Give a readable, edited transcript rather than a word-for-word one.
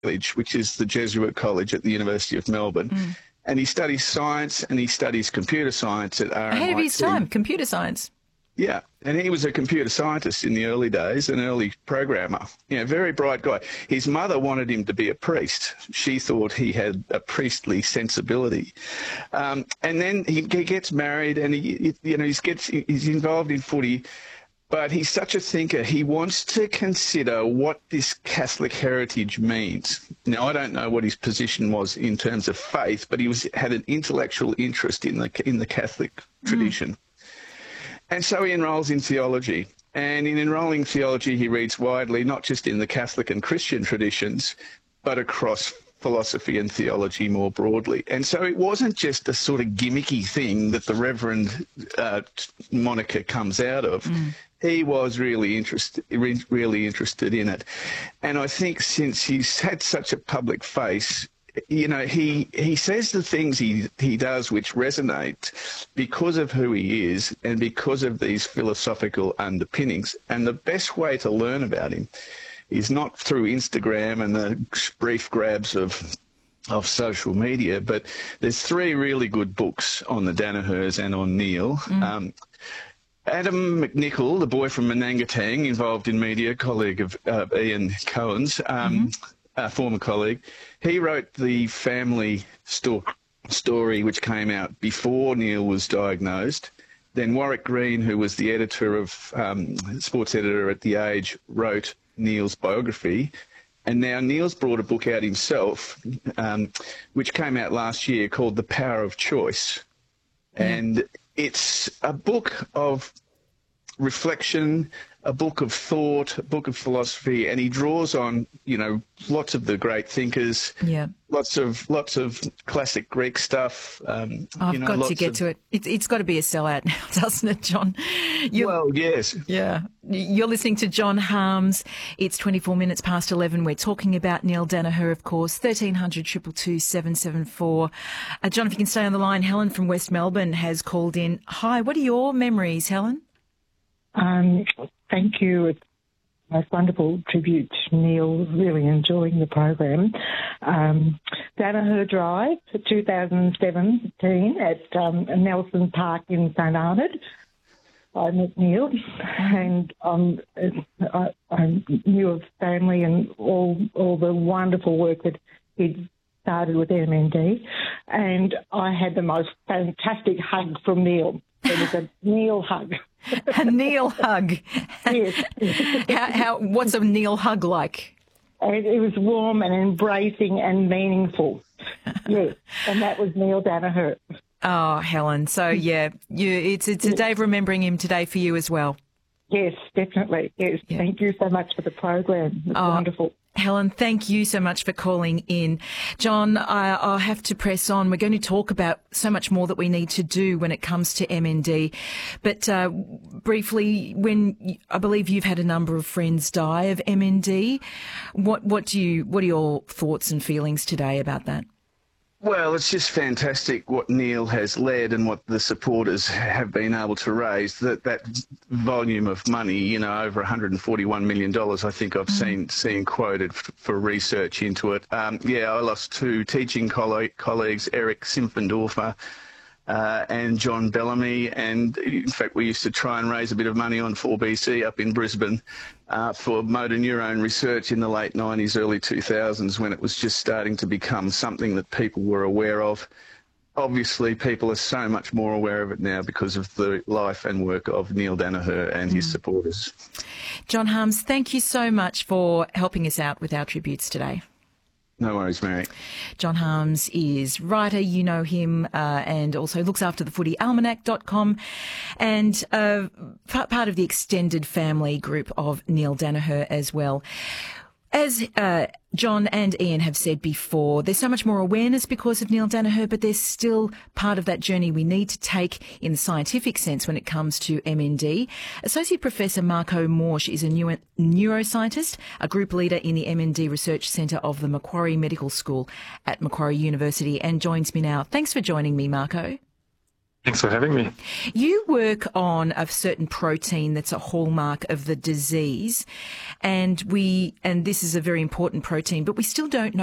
College, which is the Jesuit college at the University of Melbourne. And he studies science and he studies computer science at RMIT. Ahead of his time, computer science. Yeah, and he was a computer scientist in the early days, an early programmer. Very bright guy. His mother wanted him to be a priest. She thought he had a priestly sensibility. And then he gets married, and he's involved in footy. But he's such a thinker. He wants to consider what this Catholic heritage means. Now, I don't know what his position was in terms of faith, but he had an intellectual interest in the Catholic tradition. And so he enrolls in theology. And in enrolling theology, he reads widely, not just in the Catholic and Christian traditions, but across philosophy and theology more broadly. And so it wasn't just a sort of gimmicky thing that the Reverend moniker comes out of. He was really interested in it. And I think since he's had such a public face, he says the things he does which resonate because of who he is and because of these philosophical underpinnings. And the best way to learn about him is not through Instagram and the brief grabs of social media, but there's 3 really good books on the Danahers and on Neil. Adam McNichol, the boy from Manangatang, involved in media, colleague of Ian Cohen's, former colleague, he wrote the family story which came out before Neil was diagnosed. Then Warwick Green, who was the editor of sports editor at The Age, wrote Neil's biography. And now Neil's brought a book out himself, which came out last year, called The Power of Choice. And it's a book of reflection, a book of thought, a book of philosophy, and he draws on, lots of the great thinkers, lots of classic Greek stuff. I've got to get to it. It's got to be a sellout now, doesn't it, John? Well, yes. Yeah. You're listening to John Harms. It's 24 minutes past 11. We're talking about Neil Danaher, of course, 1300 222 774. John, if you can stay on the line, Helen from West Melbourne has called in. Hi, what are your memories, Helen? Thank you. It's the most wonderful tribute to Neil. Really enjoying the program. Danaher Drive, 2017 at Nelson Park in St Arnaud. I met Neil, and I knew of family and all the wonderful work that he'd started with MND, and I had the most fantastic hug from Neil. It was a Neil hug. A Neil hug. Yes. What's a Neil hug like? It was warm and embracing and meaningful. Yes, and that was Neil Danaher. Oh, Helen. So, it's a day of remembering him today for you as well. Yes, definitely. Yes, Thank you so much for the program. It's wonderful. Helen, thank you so much for calling in. John, I'll have to press on. We're going to talk about so much more that we need to do when it comes to MND. But briefly, I believe you've had a number of friends die of MND. What are your thoughts and feelings today about that? Well, it's just fantastic what Neil has led and what the supporters have been able to raise. That volume of money, over $141 million, I think I've seen quoted for research into it. I lost 2 teaching colleagues, Eric Simpfendorfer and John Bellamy. And in fact, we used to try and raise a bit of money on 4BC up in Brisbane for motor neurone research in the late 90s, early 2000s, when it was just starting to become something that people were aware of. Obviously, people are so much more aware of it now because of the life and work of Neil Danaher and his supporters. John Harms, thank you so much for helping us out with our tributes today. No worries, Mary. John Harms is writer, you know him, and also looks after the footyalmanac.com and part of the extended family group of Neil Danaher as well. As John and Ian have said before, there's so much more awareness because of Neil Danaher, but there's still part of that journey we need to take in the scientific sense when it comes to MND. Associate Professor Marco Morsch is a neuroscientist, a group leader in the MND Research Centre of the Macquarie Medical School at Macquarie University, and joins me now. Thanks for joining me, Marco. Thanks for having me. You work on a certain protein that's a hallmark of the disease, and this is a very important protein, but we still don't know